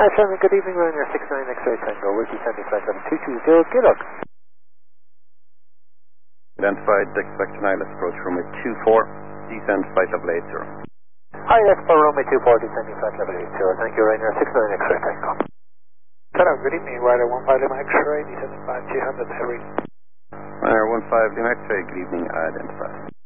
Hi, Sherman, good evening, Ryanair 69 X-ray Tango, Wiki Sandy Flight level 220, good luck. Identified, expect an ILS approach runway 24, descend flight level 80. Hi, that's for runway 24, descending flight level 80, thank you, Ryanair 69 X-ray Tango. Hello, good evening, Ryanair 15 Lima X-ray, descending flight 200, heavy. Ryanair 15 Lima X-ray, good evening, identified.